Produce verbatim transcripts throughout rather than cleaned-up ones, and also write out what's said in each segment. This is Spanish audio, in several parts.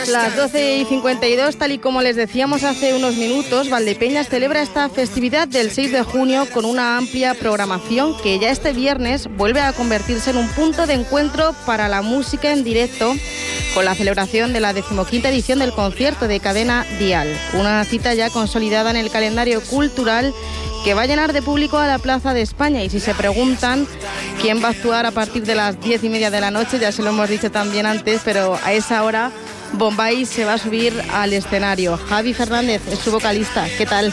Las doce y cincuenta y dos, tal y como les decíamos hace unos minutos, Valdepeñas celebra esta festividad del seis de junio con una amplia programación que ya este viernes vuelve a convertirse en un punto de encuentro para la música en directo con la celebración de la decimoquinta edición del concierto de Cadena Dial. Una cita ya consolidada en el calendario cultural que va a llenar de público a la Plaza de España. Y si se preguntan quién va a actuar a partir de las diez y media de la noche, ya se lo hemos dicho también antes, pero a esa hora Bombay se va a subir al escenario. Javi Fernández es su vocalista. ¿Qué tal?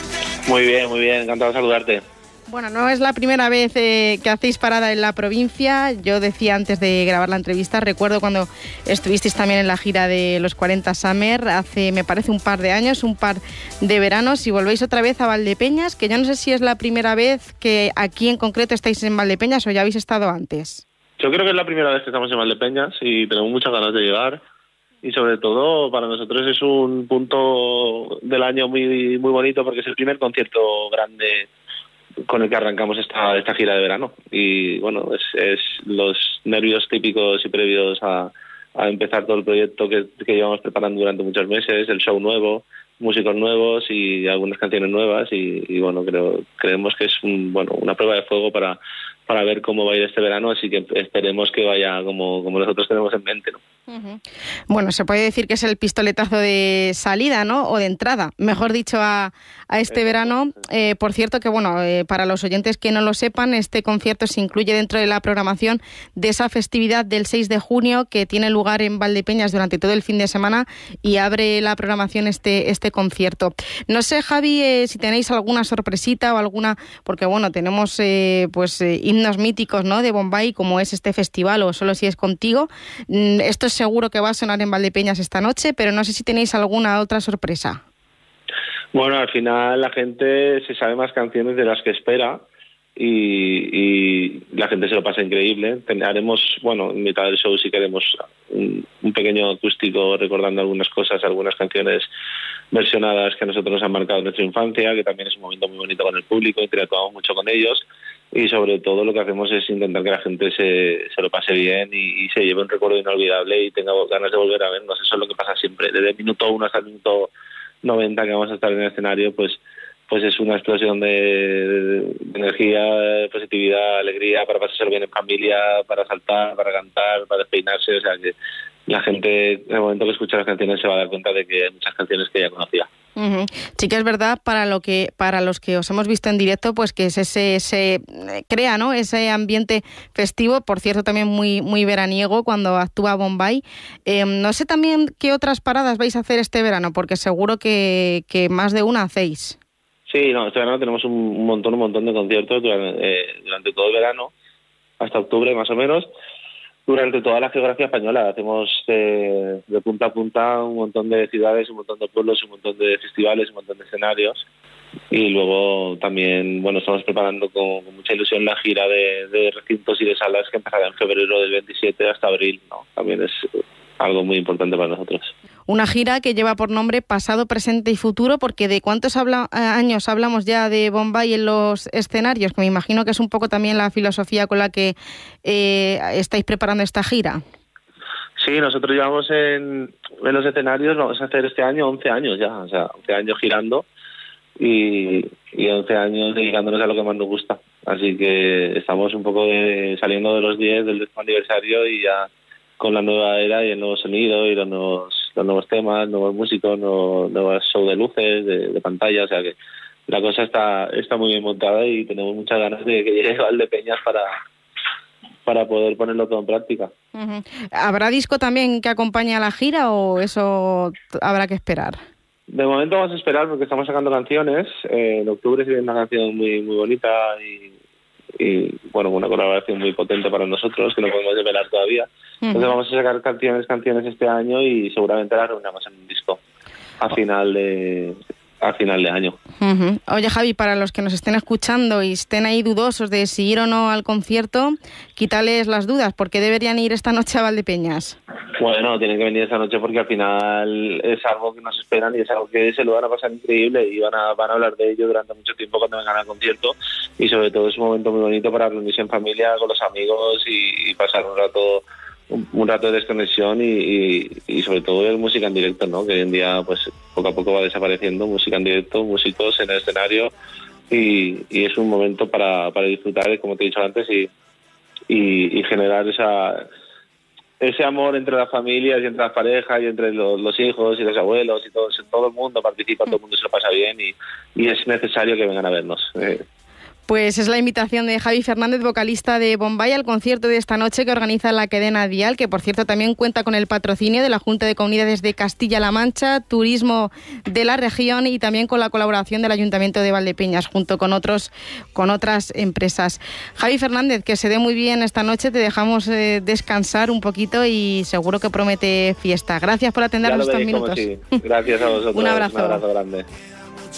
Muy bien, muy bien. Encantado de saludarte. Bueno, no es la primera vez eh, que hacéis parada en la provincia. Yo decía antes de grabar la entrevista, recuerdo cuando estuvisteis también en la gira de los cuarenta Summer, hace, me parece, un par de años, un par de veranos, y volvéis otra vez a Valdepeñas, que yo no sé si es la primera vez que aquí en concreto estáis en Valdepeñas o ya habéis estado antes. Yo creo que es la primera vez que estamos en Valdepeñas y tenemos muchas ganas de llegar. Y sobre todo para nosotros es un punto del año muy muy bonito porque es el primer concierto grande con el que arrancamos esta esta gira de verano. Y bueno, es, es los nervios típicos y previos a, a empezar todo el proyecto que, que llevamos preparando durante muchos meses, el show nuevo, músicos nuevos y algunas canciones nuevas. Y, y bueno, creo creemos que es un, bueno una prueba de fuego para para ver cómo va a ir este verano, así que esperemos que vaya como, como nosotros tenemos en mente, ¿no? Uh-huh. Bueno, se puede decir que es el pistoletazo de salida, ¿no? O de entrada, mejor dicho, a, a este verano. Eh, por cierto que, bueno, eh, para los oyentes que no lo sepan, este concierto se incluye dentro de la programación de esa festividad del seis de junio que tiene lugar en Valdepeñas durante todo el fin de semana y abre la programación este, este concierto. No sé, Javi, eh, si tenéis alguna sorpresita o alguna, porque, bueno, tenemos eh, pues eh, himnos míticos, ¿no?, de Bombay, como es este festival o Solo si es contigo. Esto es seguro que va a sonar en Valdepeñas esta noche, pero no sé si tenéis alguna otra sorpresa. Bueno, al final la gente se sabe más canciones de las que espera y, y la gente se lo pasa increíble. Haremos, bueno, en mitad del show sí que haremos un, un pequeño acústico recordando algunas cosas, algunas canciones versionadas que a nosotros nos han marcado en nuestra infancia, que también es un momento muy bonito con el público, interactuamos mucho con ellos. Y sobre todo lo que hacemos es intentar que la gente se, se lo pase bien y, y se lleve un recuerdo inolvidable y tenga ganas de volver a vernos. Eso es lo que pasa siempre. Desde el minuto uno hasta el minuto noventa que vamos a estar en el escenario, pues pues es una explosión de, de energía, de positividad, alegría, para pasárselo bien en familia, para saltar, para cantar, para despeinarse. O sea que la gente, en el momento que escucha las canciones, se va a dar cuenta de que hay muchas canciones que ya conocía. Uh-huh. Sí que es verdad, para lo que para los que os hemos visto en directo, pues que se, se, se crea, ¿no?, ese ambiente festivo, por cierto también muy muy veraniego cuando actúa Bombay. Eh, no sé también qué otras paradas vais a hacer este verano, porque seguro que, que más de una hacéis. Sí, no, este verano tenemos un, un montón, un montón de conciertos durante, eh, durante todo el verano, hasta octubre más o menos. Durante toda la geografía española hacemos de, de punta a punta un montón de ciudades, un montón de pueblos, un montón de festivales, un montón de escenarios. Y luego también, bueno, estamos preparando con, con mucha ilusión la gira de, de recintos y de salas que empezará en febrero del veintisiete hasta abril, ¿no? También es algo muy importante para nosotros. Una gira que lleva por nombre Pasado, Presente y Futuro, porque ¿de cuántos habla, años hablamos ya de Bombay en los escenarios? Que me imagino que es un poco también la filosofía con la que eh, estáis preparando esta gira. Sí, nosotros llevamos en, en los escenarios, vamos a hacer este año once años ya, o sea, once años girando y, y once años dedicándonos a lo que más nos gusta. Así que estamos un poco de, saliendo de los diez del décimo aniversario y ya con la nueva era y el nuevo sonido y los nuevos los nuevos temas, nuevos músicos, nuevos, nuevos show de luces, de, de pantalla, o sea que la cosa está está muy bien montada y tenemos muchas ganas de que llegue Valdepeñas para para poder ponerlo todo en práctica. Uh-huh. ¿Habrá disco también que acompañe a la gira o eso habrá que esperar? De momento vamos a esperar porque estamos sacando canciones. Eh, en octubre se viene una canción muy muy bonita y, y bueno, una colaboración muy potente para nosotros que no podemos desvelar todavía. Entonces vamos a sacar canciones, canciones este año y seguramente las reunamos en un disco a final de a final de año. Uh-huh. Oye, Javi, para los que nos estén escuchando y estén ahí dudosos de si ir o no al concierto, quítales las dudas. ¿Por qué deberían ir esta noche a Valdepeñas? Bueno, tienen que venir esta noche porque al final es algo que nos esperan y es algo que se lo van a pasar increíble y van a van a hablar de ello durante mucho tiempo cuando vengan al concierto y sobre todo es un momento muy bonito para reunirse en familia con los amigos y, y pasar un rato un, un rato de desconexión y, y, y sobre todo ver música en directo, ¿no? Que hoy en día pues poco a poco va desapareciendo, música en directo, músicos en el escenario y, y es un momento para, para disfrutar, como te he dicho antes, y, y, y generar esa ese amor entre las familias y entre las parejas y entre los, los hijos y los abuelos y todo, todo el mundo participa, todo el mundo se lo pasa bien y, y es necesario que vengan a vernos. Eh. Pues es la invitación de Javi Fernández, vocalista de Bombay, al concierto de esta noche que organiza la cadena Dial, que por cierto también cuenta con el patrocinio de la Junta de Comunidades de Castilla-La Mancha, Turismo de la región y también con la colaboración del Ayuntamiento de Valdepeñas, junto con otros con otras empresas. Javi Fernández, que se dé muy bien esta noche, te dejamos eh, descansar un poquito y seguro que promete fiesta. Gracias por atendernos estos minutos. Sí. Gracias a vosotros. Un abrazo. Un abrazo grande.